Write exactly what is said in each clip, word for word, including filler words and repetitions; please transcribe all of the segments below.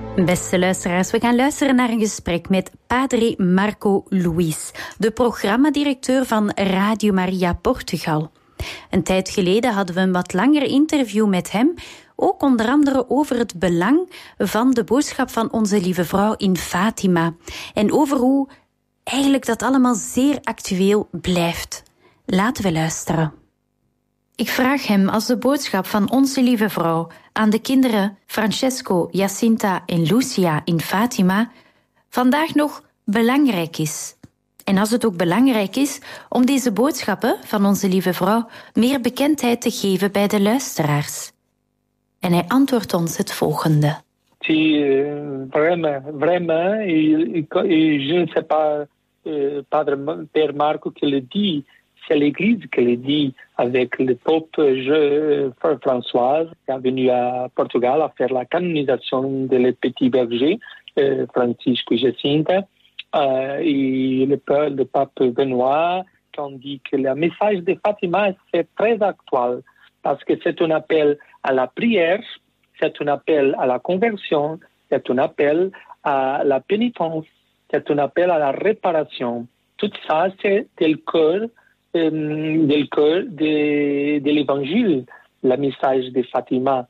Beste luisteraars, we gaan luisteren naar een gesprek met Padre Marco Luis, de programmadirecteur van Radio Maria Portugal. Een tijd geleden hadden we een wat langer interview met hem, ook onder andere over het belang van de boodschap van Onze Lieve Vrouw in Fatima en over hoe eigenlijk dat allemaal zeer actueel blijft. Laten we luisteren. Ik vraag hem als de boodschap van Onze Lieve Vrouw aan de kinderen Francesco, Jacinta en Lucia in Fatima vandaag nog belangrijk is. En als het ook belangrijk is om deze boodschappen van Onze Lieve Vrouw meer bekendheid te geven bij de luisteraars. En hij antwoordt ons het volgende. Si, vraiment, vraiment, et, et je ne sais pas, euh, Padre Père Marco qui le dit, c'est l'Église qui le dit avec le pape je, François, qui est venu à Portugal à faire la canonisation de le petit berger, euh, Francisco Jacinta, euh, et le, le pape Benoît, qui ont dit que le message de Fatima, c'est très actuel, parce que c'est un appel à la prière, c'est un appel à la conversion, c'est un appel à la pénitence, c'est un appel à la réparation. Tout ça, c'est le cœur Um, del cœur de, de l'évangile, le message de Fatima.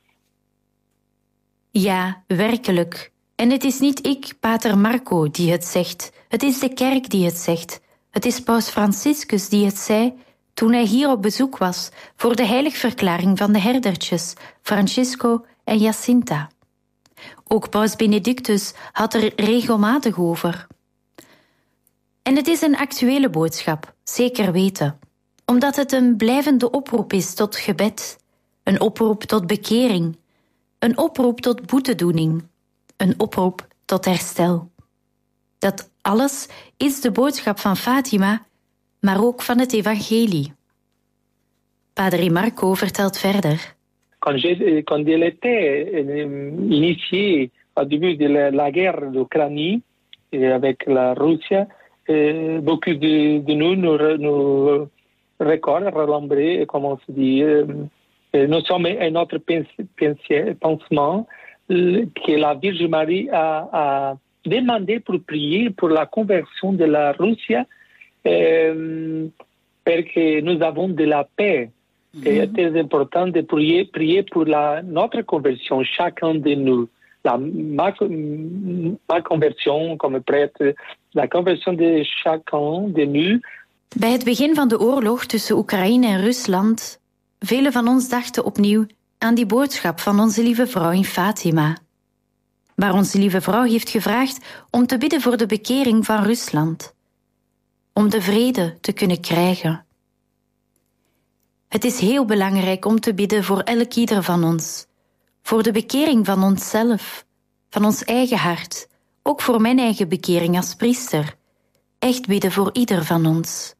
Ja, werkelijk. En het is niet ik, Pater Marco, die het zegt. Het is de kerk die het zegt. Het is Paus Franciscus die het zei toen hij hier op bezoek was voor de heiligverklaring van de herdertjes, Francisco en Jacinta. Ook Paus Benedictus had er regelmatig over. En het is een actuele boodschap, zeker weten, omdat het een blijvende oproep is tot gebed, een oproep tot bekering, een oproep tot boetedoening, een oproep tot herstel. Dat alles is de boodschap van Fatima, maar ook van het evangelie. Padre Marco vertelt verder. Quand, j'ai, quand il était initié au début de la, la guerre d'Ukraine avec la Russie, Euh, beaucoup de, de nous nous, nous recordent, relambrés, comment on se dit, euh, nous sommes à notre pensement euh, que la Vierge Marie a, a demandé pour prier pour la conversion de la Russie euh, parce que nous avons de la paix. Mm-hmm. C'est très important de prier, prier pour la, notre conversion, chacun de nous. La, ma, ma conversion comme prêtre, la conversion de chacun de nous. Bij het begin van de oorlog tussen Oekraïne en Rusland, velen van ons dachten opnieuw aan die boodschap van Onze Lieve Vrouw in Fatima, waar Onze Lieve Vrouw heeft gevraagd om te bidden voor de bekering van Rusland, om de vrede te kunnen krijgen. Het is heel belangrijk om te bidden voor elk ieder van ons, voor de bekering van onszelf, van ons eigen hart, ook voor mijn eigen bekering als priester. Echt bidden voor ieder van ons.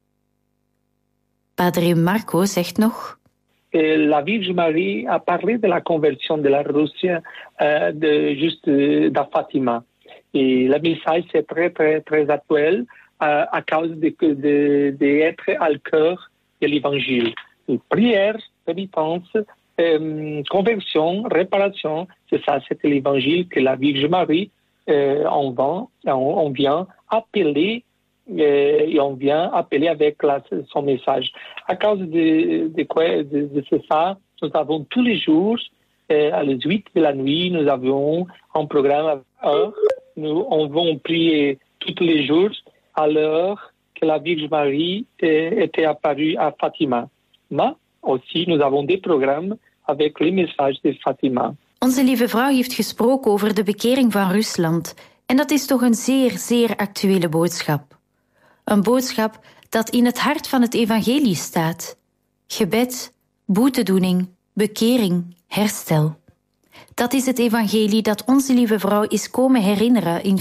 Padre Marco zegt nog. La Vierge Marie a parlé de la conversion de la Russie, uh, de, juste de Fatima. Et le message c'est très très très actuel uh, à cause de de d'être de au cœur de l'évangile. Prière, pénitence, Euh, conversion, réparation, c'est ça, c'est l'évangile que la Vierge Marie euh, on, vend, on, on vient appeler euh, et on vient appeler avec la, son message. À cause de, de quoi, de, de ça, nous avons tous les jours, euh, à les huit de la nuit, nous avons un programme à heure. Nous on va prier tous les jours à l'heure que la Vierge Marie euh, était apparue à Fatima. Mais aussi, nous avons des programmes avec les messages de Fatima. Onze Lieve Vrouw heeft gesproken over de bekering van Rusland. En dat is toch een zeer, zeer actuele boodschap. Een boodschap dat in het hart van het evangelie staat. Gebed, boetedoening, bekering, herstel. Dat is het evangelie dat Onze Lieve Vrouw is komen herinneren in